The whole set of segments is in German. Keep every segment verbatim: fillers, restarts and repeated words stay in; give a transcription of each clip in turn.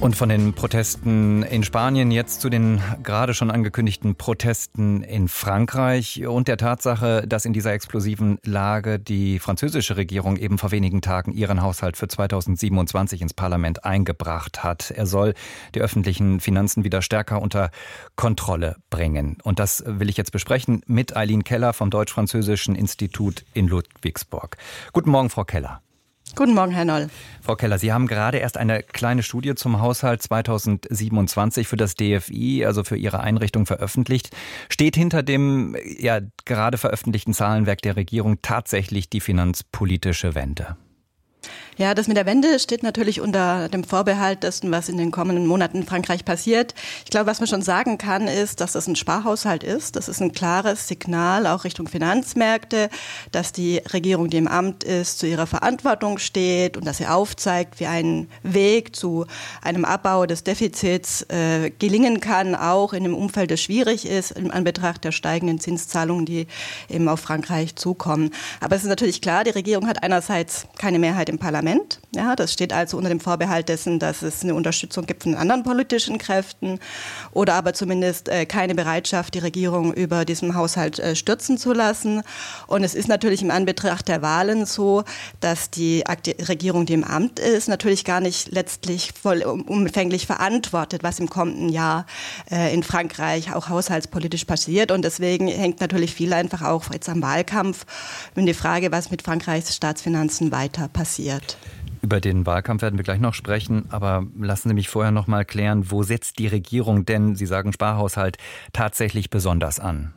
Und von den Protesten in Spanien jetzt zu den gerade schon angekündigten Protesten in Frankreich und der Tatsache, dass in dieser explosiven Lage die französische Regierung eben vor wenigen Tagen ihren Haushalt für zweitausendsiebenundzwanzig ins Parlament eingebracht hat. Er soll die öffentlichen Finanzen wieder stärker unter Kontrolle bringen. Und das will ich jetzt besprechen mit Eileen Keller vom Deutsch-Französischen Institut in Ludwigsburg. Guten Morgen, Frau Keller. Guten Morgen, Herr Noll. Frau Keller, Sie haben gerade erst eine kleine Studie zum Haushalt zweitausendsiebenundzwanzig für das D F I, also für Ihre Einrichtung, veröffentlicht. Steht hinter dem ja gerade veröffentlichten Zahlenwerk der Regierung tatsächlich die finanzpolitische Wende? Ja, das mit der Wende steht natürlich unter dem Vorbehalt dessen, was in den kommenden Monaten in Frankreich passiert. Ich glaube, was man schon sagen kann, ist, dass das ein Sparhaushalt ist. Das ist ein klares Signal auch Richtung Finanzmärkte, dass die Regierung, die im Amt ist, zu ihrer Verantwortung steht und dass sie aufzeigt, wie ein Weg zu einem Abbau des Defizits äh, gelingen kann, auch in einem Umfeld, das schwierig ist, in Anbetracht der steigenden Zinszahlungen, die eben auf Frankreich zukommen. Aber es ist natürlich klar, die Regierung hat einerseits keine Mehrheit im Parlament. Ja, das steht also unter dem Vorbehalt dessen, dass es eine Unterstützung gibt von anderen politischen Kräften oder aber zumindest äh, keine Bereitschaft, die Regierung über diesen Haushalt äh, stürzen zu lassen. Und es ist natürlich im Anbetracht der Wahlen so, dass die Regierung, die im Amt ist, natürlich gar nicht letztlich vollumfänglich verantwortet, was im kommenden Jahr äh, in Frankreich auch haushaltspolitisch passiert. Und deswegen hängt natürlich viel einfach auch jetzt am Wahlkampf und die Frage, was mit Frankreichs Staatsfinanzen weiter passiert. Über den Wahlkampf werden wir gleich noch sprechen, aber lassen Sie mich vorher noch mal klären, wo setzt die Regierung denn, Sie sagen Sparhaushalt, tatsächlich besonders an?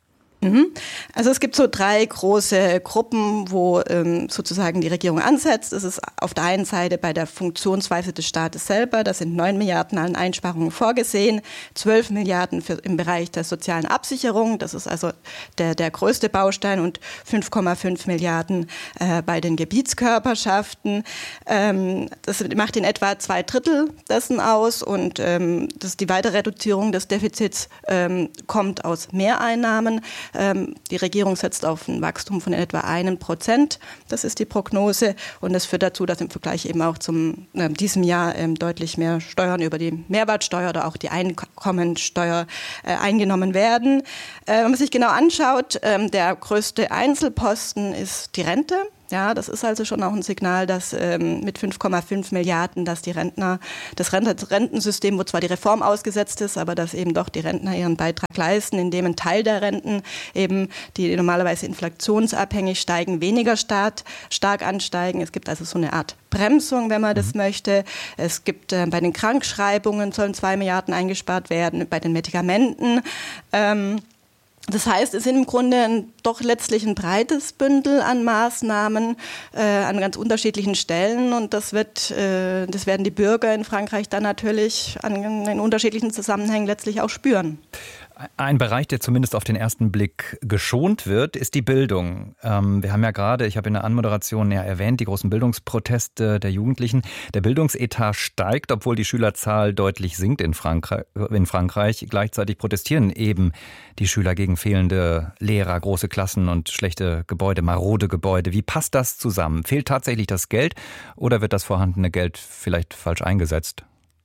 Also es gibt so drei große Gruppen, wo ähm, sozusagen die Regierung ansetzt. Es ist auf der einen Seite bei der Funktionsweise des Staates selber. Da sind neun Milliarden an Einsparungen vorgesehen, zwölf Milliarden für, im Bereich der sozialen Absicherung. Das ist also der, der größte Baustein und fünf Komma fünf Milliarden äh, bei den Gebietskörperschaften. Ähm, das macht in etwa zwei Drittel dessen aus und ähm, das, die weitere Reduzierung des Defizits ähm, kommt aus Mehreinnahmen. Die Regierung setzt auf ein Wachstum von etwa einem Prozent. Das ist die Prognose. Und das führt dazu, dass im Vergleich eben auch zum äh, diesem Jahr ähm, deutlich mehr Steuern über die Mehrwertsteuer oder auch die Einkommensteuer äh, eingenommen werden. Äh, wenn man sich genau anschaut, äh, der größte Einzelposten ist die Rente. Ja, das ist also schon auch ein Signal, dass ähm, mit fünf Komma fünf Milliarden, dass die Rentner, das Rentensystem, wo zwar die Reform ausgesetzt ist, aber dass eben doch die Rentner ihren Beitrag leisten, indem ein Teil der Renten eben, die normalerweise inflationsabhängig steigen, weniger stark, stark ansteigen. Es gibt also so eine Art Bremsung, wenn man mhm. das möchte. Es gibt äh, bei den Krankschreibungen sollen zwei Milliarden eingespart werden, bei den Medikamenten. Ähm, Das heißt, es sind im Grunde ein, doch letztlich ein breites Bündel an Maßnahmen äh, an ganz unterschiedlichen Stellen und das wird, äh, das werden die Bürger in Frankreich dann natürlich an, in unterschiedlichen Zusammenhängen letztlich auch spüren. Ein Bereich, der zumindest auf den ersten Blick geschont wird, ist die Bildung. Ähm, wir haben ja gerade, ich habe in der Anmoderation ja erwähnt, die großen Bildungsproteste der Jugendlichen. Der Bildungsetat steigt, obwohl die Schülerzahl deutlich sinkt in Frankreich. In Frankreich. Gleichzeitig protestieren eben die Schüler gegen fehlende Lehrer, große Klassen und schlechte Gebäude, marode Gebäude. Wie passt das zusammen? Fehlt tatsächlich das Geld oder wird das vorhandene Geld vielleicht falsch eingesetzt?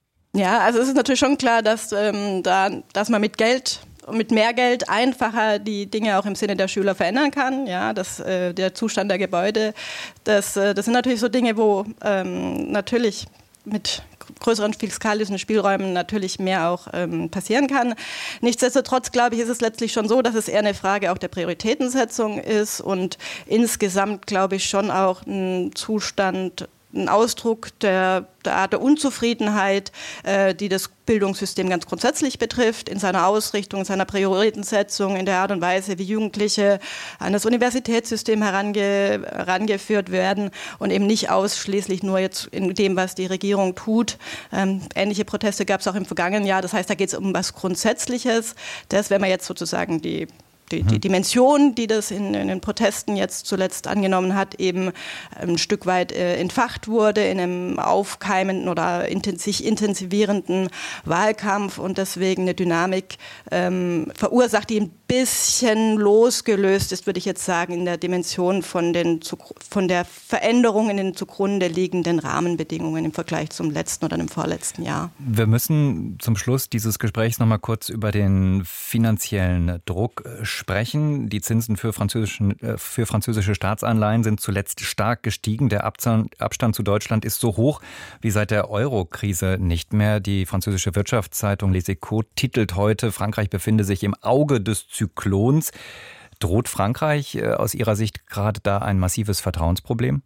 Ja, also es ist natürlich schon klar, dass, ähm, da, dass man mit Geld, mit mehr Geld einfacher die Dinge auch im Sinne der Schüler verändern kann. Ja, das, äh, der Zustand der Gebäude, das, äh, das sind natürlich so Dinge, wo ähm, natürlich mit größeren fiskalischen Spielräumen natürlich mehr auch ähm, passieren kann. Nichtsdestotrotz, glaube ich, ist es letztlich schon so, dass es eher eine Frage auch der Prioritätensetzung ist und insgesamt, glaube ich, schon auch ein Zustand, ein Ausdruck der, der Art der Unzufriedenheit, äh, die das Bildungssystem ganz grundsätzlich betrifft, in seiner Ausrichtung, in seiner Prioritätensetzung, in der Art und Weise, wie Jugendliche an das Universitätssystem herange, herangeführt werden und eben nicht ausschließlich nur jetzt in dem, was die Regierung tut. Ähm, ähnliche Proteste gab es auch im vergangenen Jahr. Das heißt, da geht es um was Grundsätzliches. Das, wenn man jetzt sozusagen die Die, die Dimension, die das in, in den Protesten jetzt zuletzt angenommen hat, eben ein Stück weit äh, entfacht wurde in einem aufkeimenden oder intensiv, sich intensivierenden Wahlkampf und deswegen eine Dynamik ähm, verursacht, die bisschen losgelöst ist, würde ich jetzt sagen, in der Dimension von, den, von der Veränderung in den zugrunde liegenden Rahmenbedingungen im Vergleich zum letzten oder dem vorletzten Jahr. Wir müssen zum Schluss dieses Gesprächs noch mal kurz über den finanziellen Druck sprechen. Die Zinsen für, französischen, für französische Staatsanleihen sind zuletzt stark gestiegen. Der Abstand zu Deutschland ist so hoch wie seit der Euro-Krise nicht mehr. Die französische Wirtschaftszeitung Les Echos titelt heute, Frankreich befinde sich im Auge des Zyklons. Droht Frankreich aus Ihrer Sicht gerade da ein massives Vertrauensproblem?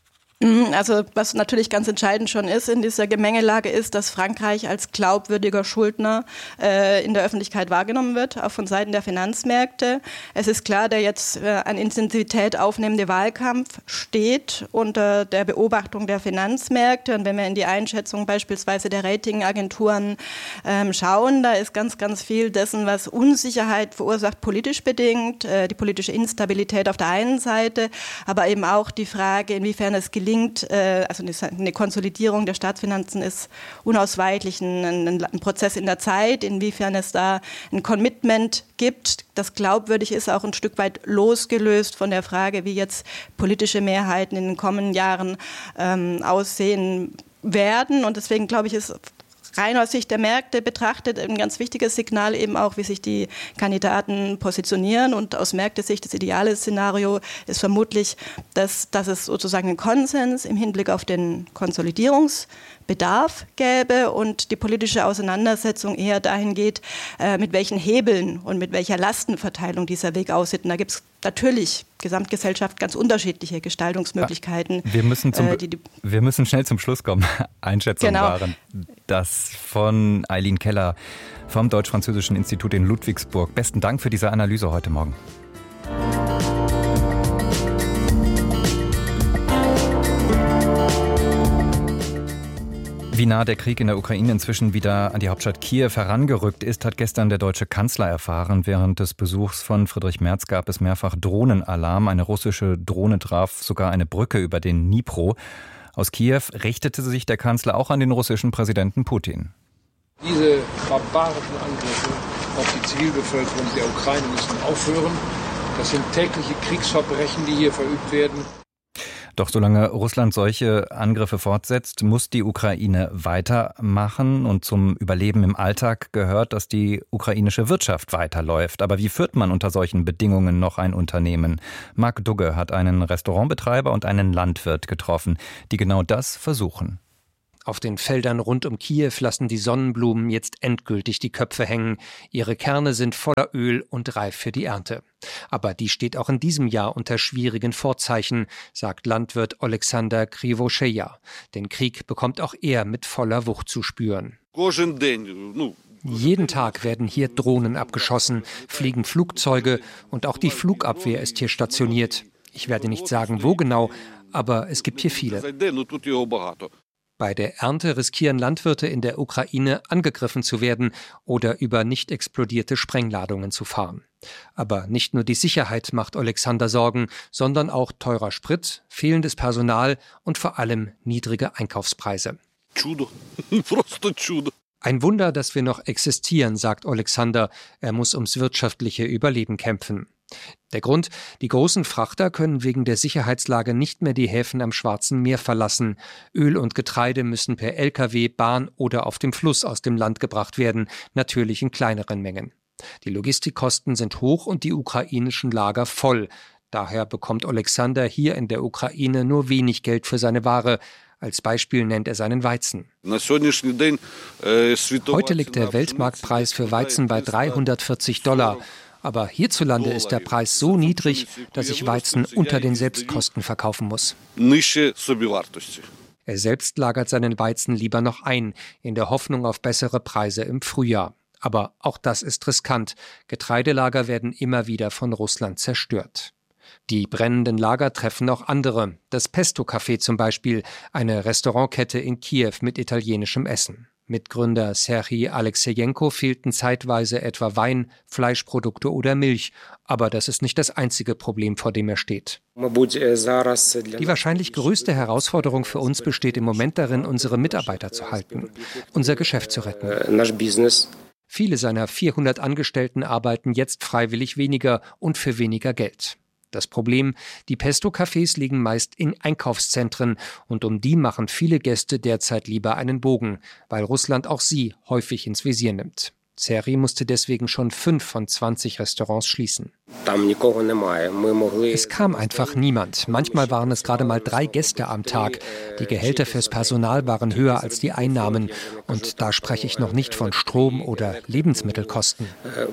Also was natürlich ganz entscheidend schon ist in dieser Gemengelage ist, dass Frankreich als glaubwürdiger Schuldner äh, in der Öffentlichkeit wahrgenommen wird, auch von Seiten der Finanzmärkte. Es ist klar, der jetzt äh, an Intensität aufnehmende Wahlkampf steht unter der Beobachtung der Finanzmärkte. Und wenn wir in die Einschätzung beispielsweise der Ratingagenturen ähm, schauen, da ist ganz, ganz viel dessen, was Unsicherheit verursacht, politisch bedingt, äh, die politische Instabilität auf der einen Seite, aber eben auch die Frage, inwiefern es gelingt, also eine Konsolidierung der Staatsfinanzen ist unausweichlich ein, ein Prozess in der Zeit, inwiefern es da ein Commitment gibt, das glaubwürdig ist, auch ein Stück weit losgelöst von der Frage, wie jetzt politische Mehrheiten in den kommenden Jahren ähm, aussehen werden. Und deswegen glaube ich, ist rein aus Sicht der Märkte betrachtet ein ganz wichtiges Signal eben auch, wie sich die Kandidaten positionieren. Und aus Märktesicht das ideale Szenario ist vermutlich, dass, dass es sozusagen einen Konsens im Hinblick auf den Konsolidierungsbedarf gäbe und die politische Auseinandersetzung eher dahin geht, äh, mit welchen Hebeln und mit welcher Lastenverteilung dieser Weg aussieht. Und da gibt es natürlich Gesamtgesellschaft ganz unterschiedliche Gestaltungsmöglichkeiten. Wir müssen, zum, äh, die, die wir müssen schnell zum Schluss kommen. Einschätzungen genau. waren das von Eileen Keller vom Deutsch-Französischen Institut in Ludwigsburg. Besten Dank für diese Analyse heute Morgen. Wie nah der Krieg in der Ukraine inzwischen wieder an die Hauptstadt Kiew herangerückt ist, hat gestern der deutsche Kanzler erfahren. Während des Besuchs von Friedrich Merz gab es mehrfach Drohnenalarm. Eine russische Drohne traf sogar eine Brücke über den Dnipro. Aus Kiew richtete sich der Kanzler auch an den russischen Präsidenten Putin. Diese barbarischen Angriffe auf die Zivilbevölkerung der Ukraine müssen aufhören. Das sind tägliche Kriegsverbrechen, die hier verübt werden. Doch solange Russland solche Angriffe fortsetzt, muss die Ukraine weitermachen. Und zum Überleben im Alltag gehört, dass die ukrainische Wirtschaft weiterläuft. Aber wie führt man unter solchen Bedingungen noch ein Unternehmen? Marc Dugge hat einen Restaurantbetreiber und einen Landwirt getroffen, die genau das versuchen. Auf den Feldern rund um Kiew lassen die Sonnenblumen jetzt endgültig die Köpfe hängen. Ihre Kerne sind voller Öl und reif für die Ernte. Aber die steht auch in diesem Jahr unter schwierigen Vorzeichen, sagt Landwirt Alexander Krivoscheja. Den Krieg bekommt auch er mit voller Wucht zu spüren. Jeden Tag werden hier Drohnen abgeschossen, fliegen Flugzeuge und auch die Flugabwehr ist hier stationiert. Ich werde nicht sagen, wo genau, aber es gibt hier viele. Bei der Ernte riskieren Landwirte in der Ukraine, angegriffen zu werden oder über nicht explodierte Sprengladungen zu fahren. Aber nicht nur die Sicherheit macht Alexander Sorgen, sondern auch teurer Sprit, fehlendes Personal und vor allem niedrige Einkaufspreise. Ein Wunder, dass wir noch existieren, sagt Alexander. Er muss ums wirtschaftliche Überleben kämpfen. Der Grund: Die großen Frachter können wegen der Sicherheitslage nicht mehr die Häfen am Schwarzen Meer verlassen. Öl und Getreide müssen per L K W, Bahn oder auf dem Fluss aus dem Land gebracht werden, natürlich in kleineren Mengen. Die Logistikkosten sind hoch und die ukrainischen Lager voll. Daher bekommt Alexander hier in der Ukraine nur wenig Geld für seine Ware. Als Beispiel nennt er seinen Weizen. Heute liegt der Weltmarktpreis für Weizen bei dreihundertvierzig Dollar. Aber hierzulande ist der Preis so niedrig, dass ich Weizen unter den Selbstkosten verkaufen muss. Er selbst lagert seinen Weizen lieber noch ein, in der Hoffnung auf bessere Preise im Frühjahr. Aber auch das ist riskant. Getreidelager werden immer wieder von Russland zerstört. Die brennenden Lager treffen auch andere. Das Pesto Café zum Beispiel, eine Restaurantkette in Kiew mit italienischem Essen. Mitgründer Serhij Alexejenko fehlten zeitweise etwa Wein, Fleischprodukte oder Milch. Aber das ist nicht das einzige Problem, vor dem er steht. Die wahrscheinlich größte Herausforderung für uns besteht im Moment darin, unsere Mitarbeiter zu halten, unser Geschäft zu retten. Viele seiner vierhundert Angestellten arbeiten jetzt freiwillig weniger und für weniger Geld. Das Problem, die Pesto-Cafés liegen meist in Einkaufszentren und um die machen viele Gäste derzeit lieber einen Bogen, weil Russland auch sie häufig ins Visier nimmt. Zeri musste deswegen schon fünf von zwanzig Restaurants schließen. Es kam einfach niemand. Manchmal waren es gerade mal drei Gäste am Tag. Die Gehälter fürs Personal waren höher als die Einnahmen. Und da spreche ich noch nicht von Strom- oder Lebensmittelkosten.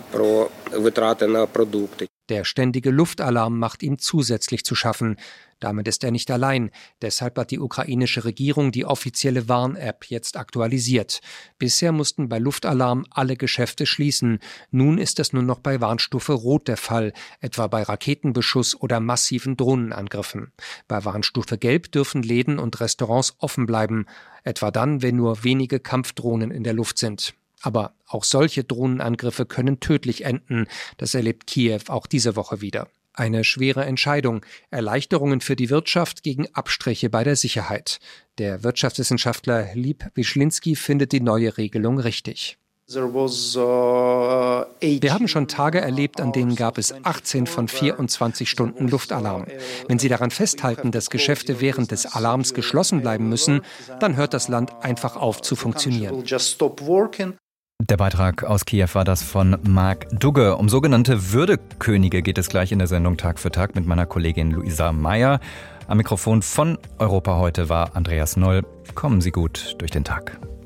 Der ständige Luftalarm macht ihm zusätzlich zu schaffen. Damit ist er nicht allein. Deshalb hat die ukrainische Regierung die offizielle Warn-App jetzt aktualisiert. Bisher mussten bei Luftalarm alle Geschäfte schließen. Nun ist das nur noch bei Warnstufe Rot der Fall, etwa bei Raketenbeschuss oder massiven Drohnenangriffen. Bei Warnstufe Gelb dürfen Läden und Restaurants offen bleiben, etwa dann, wenn nur wenige Kampfdrohnen in der Luft sind. Aber auch solche Drohnenangriffe können tödlich enden. Das erlebt Kiew auch diese Woche wieder. Eine schwere Entscheidung. Erleichterungen für die Wirtschaft gegen Abstriche bei der Sicherheit. Der Wirtschaftswissenschaftler Lieb Wischlinski findet die neue Regelung richtig. Wir haben schon Tage erlebt, an denen gab es achtzehn von vierundzwanzig Stunden Luftalarm. Wenn Sie daran festhalten, dass Geschäfte während des Alarms geschlossen bleiben müssen, dann hört das Land einfach auf zu funktionieren. Der Beitrag aus Kiew war das von Marc Dugge. Um sogenannte Würdekönige geht es gleich in der Sendung Tag für Tag mit meiner Kollegin Luisa Meyer. Am Mikrofon von Europa heute war Andreas Noll. Kommen Sie gut durch den Tag.